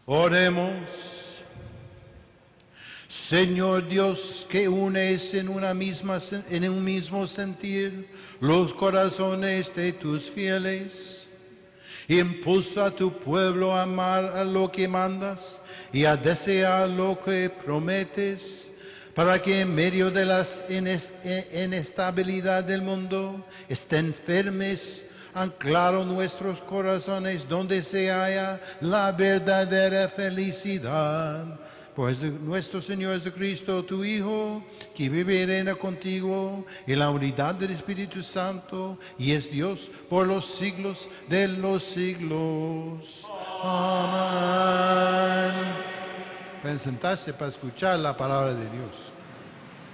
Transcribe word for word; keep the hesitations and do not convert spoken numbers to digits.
Oremos. Señor Dios, que unes en, una misma, en un mismo sentir los corazones de tus fieles, impulsa a tu pueblo a amar a lo que mandas y a desear lo que prometes, para que en medio de la inestabilidad del mundo estén firmes, anclados nuestros corazones donde se halla la verdadera felicidad. Pues nuestro Señor Jesucristo, tu Hijo, que vive y reina contigo en la unidad del Espíritu Santo y es Dios por los siglos de los siglos. Amén. Pueden sentarse para escuchar la palabra de Dios.